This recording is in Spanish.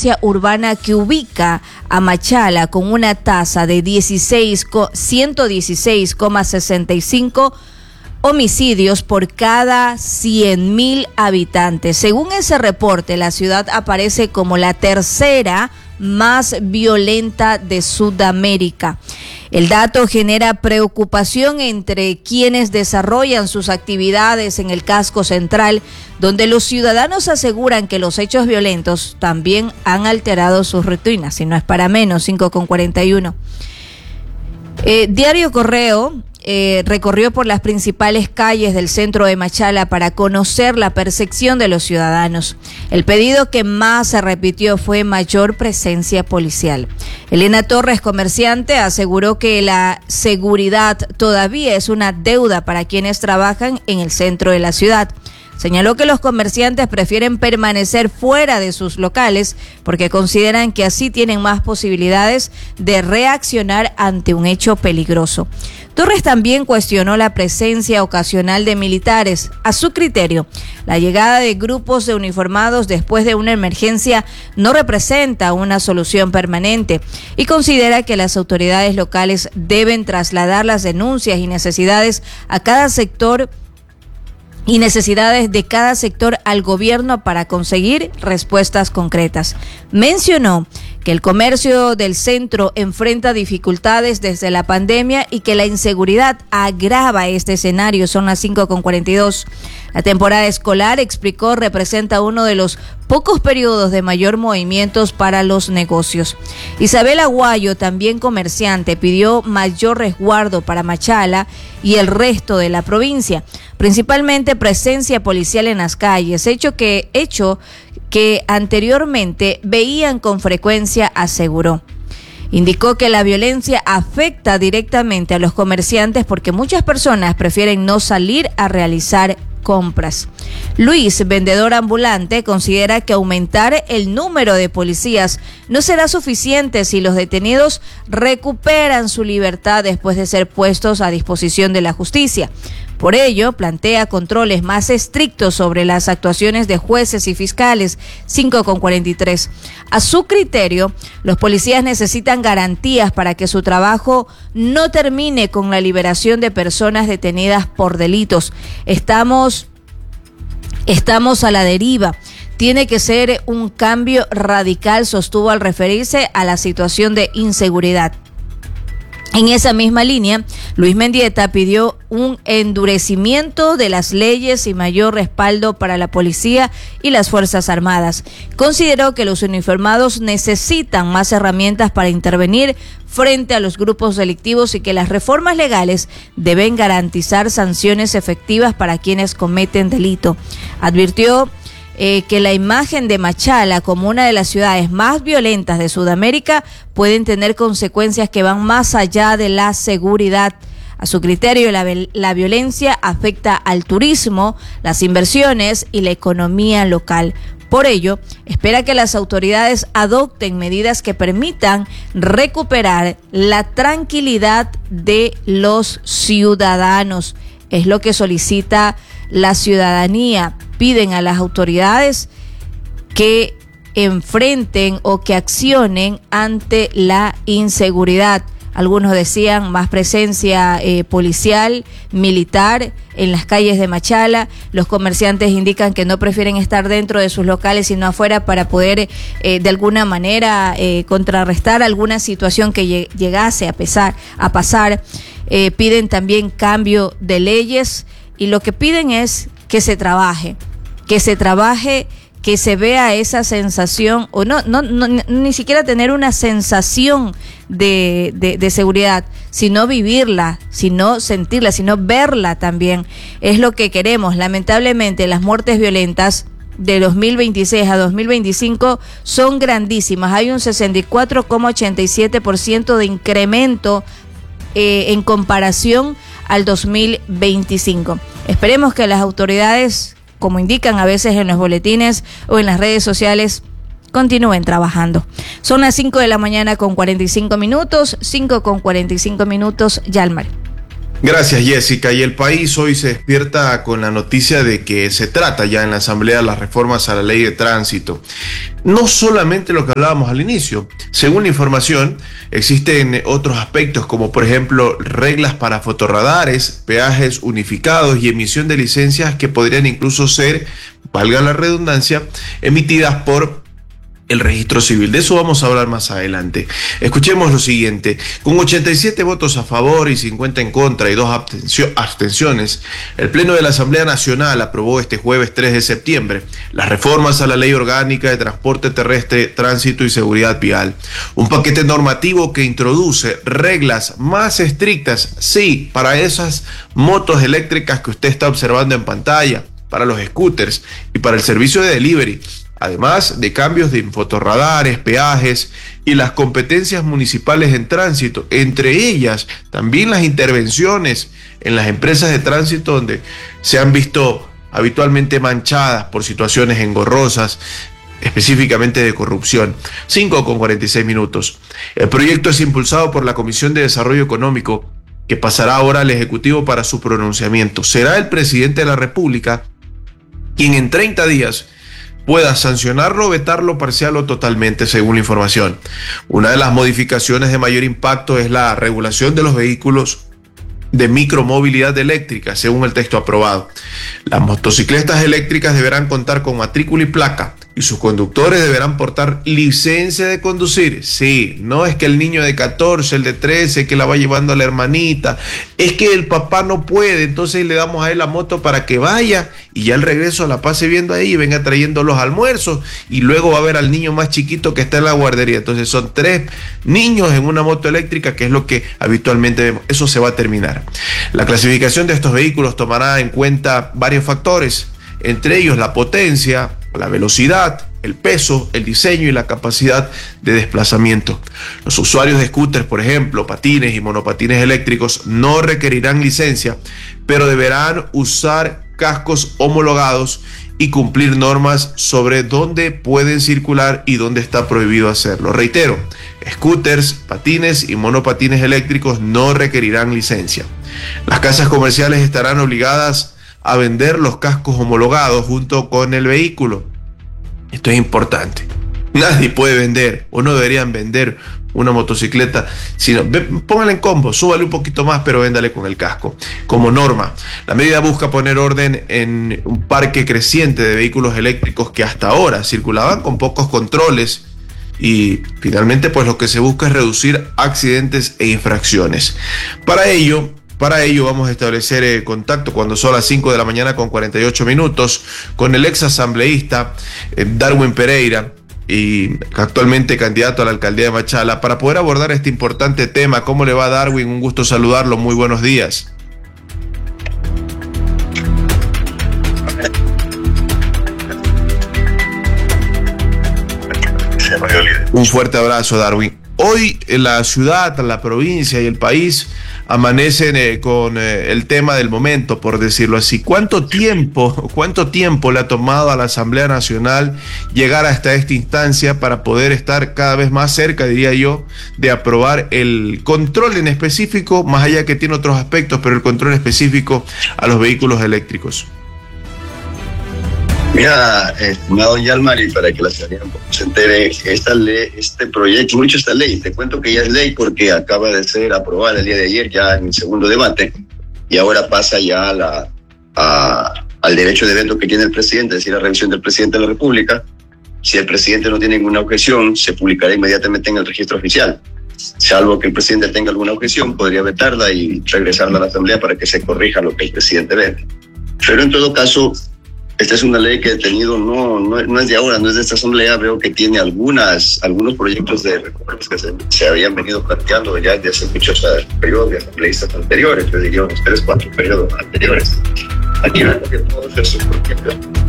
violencia urbana que ubica a Machala con una tasa de 116,65 homicidios por cada 100.000 habitantes. Según ese reporte, la ciudad aparece como la tercera más violenta de Sudamérica. El dato genera preocupación entre quienes desarrollan sus actividades en el casco central, donde los ciudadanos aseguran que los hechos violentos también han alterado sus rutinas, y no es para menos. 5:41. Diario Correo recorrió por las principales calles del centro de Machala para conocer la percepción de los ciudadanos. El pedido que más se repitió fue mayor presencia policial. Elena Torres, comerciante, aseguró que la seguridad todavía es una deuda para quienes trabajan en el centro de la ciudad. Señaló que los comerciantes prefieren permanecer fuera de sus locales porque consideran que así tienen más posibilidades de reaccionar ante un hecho peligroso. Torres también cuestionó la presencia ocasional de militares. A su criterio, la llegada de grupos de uniformados después de una emergencia no representa una solución permanente y considera que las autoridades locales deben trasladar las denuncias y necesidades de cada sector al gobierno para conseguir respuestas concretas. Mencionó que el comercio del centro enfrenta dificultades desde la pandemia y que la inseguridad agrava este escenario. Son las 5:42. La temporada escolar, explicó, representa uno de los pocos periodos de mayor movimientos para los negocios. Isabel Aguayo, también comerciante, pidió mayor resguardo para Machala y el resto de la provincia, principalmente presencia policial en las calles, hecho que anteriormente veían con frecuencia, aseguró. Indicó que la violencia afecta directamente a los comerciantes porque muchas personas prefieren no salir a realizar compras. Luis, vendedor ambulante, considera que aumentar el número de policías no será suficiente si los detenidos recuperan su libertad después de ser puestos a disposición de la justicia. Por ello, plantea controles más estrictos sobre las actuaciones de jueces y fiscales. 5:43. A su criterio, los policías necesitan garantías para que su trabajo no termine con la liberación de personas detenidas por delitos. Estamos a la deriva. Tiene que ser un cambio radical, sostuvo al referirse a la situación de inseguridad. En esa misma línea, Luis Mendieta pidió un endurecimiento de las leyes y mayor respaldo para la policía y las Fuerzas Armadas. Consideró que los uniformados necesitan más herramientas para intervenir frente a los grupos delictivos y que las reformas legales deben garantizar sanciones efectivas para quienes cometen delito. Advirtió que la imagen de Machala como una de las ciudades más violentas de Sudamérica pueden tener consecuencias que van más allá de la seguridad. A su criterio, la violencia afecta al turismo, las inversiones y la economía local. Por ello, espera que las autoridades adopten medidas que permitan recuperar la tranquilidad de los ciudadanos. Es lo que solicita la ciudadanía. Piden a las autoridades que enfrenten o que accionen ante la inseguridad. Algunos decían más presencia policial, militar en las calles de Machala. Los comerciantes indican que no prefieren estar dentro de sus locales sino afuera para poder de alguna manera contrarrestar alguna situación que llegase a pasar. Piden también cambio de leyes y lo que piden es que se trabaje, que se vea esa sensación, o no ni siquiera tener una sensación de seguridad, sino vivirla, sino sentirla, sino verla también. Es lo que queremos. Lamentablemente, las muertes violentas de 2026 a 2025 son grandísimas. Hay un 64,87% de incremento en comparación al 2025. Esperemos que las autoridades, como indican a veces en los boletines o en las redes sociales, continúen trabajando. Son las 5:45 a.m, 5:45 minutos, Yalmar. Gracias, Jessica. Y el país hoy se despierta con la noticia de que se trata ya en la Asamblea las reformas a la ley de tránsito. No solamente lo que hablábamos al inicio. Según la información, existen otros aspectos como por ejemplo reglas para fotorradares, peajes unificados y emisión de licencias que podrían incluso ser, valga la redundancia, emitidas por el registro civil. De eso vamos a hablar más adelante. Escuchemos lo siguiente. Con 87 votos a favor y 50 en contra y 2 abstenciones, el Pleno de la Asamblea Nacional aprobó este jueves 3 de septiembre las reformas a la Ley Orgánica de Transporte Terrestre, Tránsito y Seguridad Vial. Un paquete normativo que introduce reglas más estrictas, sí, para esas motos eléctricas que usted está observando en pantalla, para los scooters y para el servicio de delivery. Además de cambios de fotorradares, peajes y las competencias municipales en tránsito, entre ellas también las intervenciones en las empresas de tránsito donde se han visto habitualmente manchadas por situaciones engorrosas, específicamente de corrupción. 5:46. El proyecto es impulsado por la Comisión de Desarrollo Económico, que pasará ahora al Ejecutivo para su pronunciamiento. Será el presidente de la República quien en 30 días pueda sancionarlo, vetarlo parcial o totalmente, según la información. Una de las modificaciones de mayor impacto es la regulación de los vehículos de micromovilidad eléctrica, según el texto aprobado. Las motocicletas eléctricas deberán contar con matrícula y placa, y sus conductores deberán portar licencia de conducir. Sí, no es que el niño de 14, el de 13, que la va llevando a la hermanita, es que el papá no puede, entonces le damos a él la moto para que vaya y ya al regreso la pase viendo ahí y venga trayendo los almuerzos, y luego va a ver al niño más chiquito que está en la guardería. Entonces son 3 niños en una moto eléctrica, que es lo que habitualmente vemos. Eso se va a terminar. La clasificación de estos vehículos tomará en cuenta varios factores, entre ellos la potencia, la velocidad, el peso, el diseño y la capacidad de desplazamiento. Los usuarios de scooters, por ejemplo, patines y monopatines eléctricos, no requerirán licencia, pero deberán usar cascos homologados y cumplir normas sobre dónde pueden circular y dónde está prohibido hacerlo. Reitero, scooters, patines y monopatines eléctricos no requerirán licencia. Las casas comerciales estarán obligadas a vender los cascos homologados junto con el vehículo. Esto es importante. Nadie puede vender, o no deberían vender, una motocicleta, sino póngale en combo, súbale un poquito más, pero véndale con el casco. Como norma, la medida busca poner orden en un parque creciente de vehículos eléctricos que hasta ahora circulaban con pocos controles, y finalmente pues lo que se busca es reducir accidentes e infracciones. Para ello vamos a establecer contacto cuando son las 5 de la mañana con 48 minutos con el ex asambleísta Darwin Pereira, y actualmente candidato a la alcaldía de Machala, para poder abordar este importante tema. ¿Cómo le va, Darwin? Un gusto saludarlo, muy buenos días. Un fuerte abrazo, Darwin. Hoy la ciudad, la provincia y el país amanecen con el tema del momento, por decirlo así. ¿Cuánto tiempo le ha tomado a la Asamblea Nacional llegar hasta esta instancia para poder estar cada vez más cerca, diría yo, de aprobar el control en específico, más allá que tiene otros aspectos, pero el control específico a los vehículos eléctricos? Mira, estimado Yalmari, para que la ciudadanía un poco se entere, esta ley, este proyecto, mucho esta ley, te cuento que ya es ley porque acaba de ser aprobada el día de ayer, ya en el segundo debate, y ahora pasa ya al derecho de veto que tiene el presidente, es decir, la revisión del presidente de la República. Si el presidente no tiene ninguna objeción, se publicará inmediatamente en el registro oficial. Salvo que el presidente tenga alguna objeción, podría vetarla y regresarla a la Asamblea para que se corrija lo que el presidente vete. Pero en todo caso, esta es una ley que he tenido, no es de ahora, no es de esta Asamblea. Veo que tiene algunos proyectos de reformas que se habían venido planteando ya desde hace muchos periodos de asambleístas anteriores, yo diría unos 3-4 periodos anteriores. Aquí vemos que todos esos proyectos